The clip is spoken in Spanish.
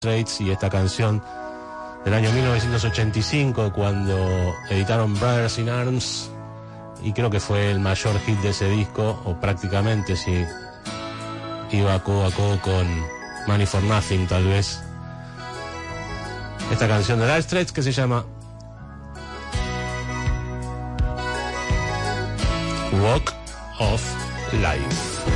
Straits y esta canción del año 1985 cuando editaron Brothers in Arms, y creo que fue el mayor hit de ese disco, o prácticamente, si iba codo a codo con Money for Nothing tal vez. Esta canción de Dire Straits que se llama Walk of Life.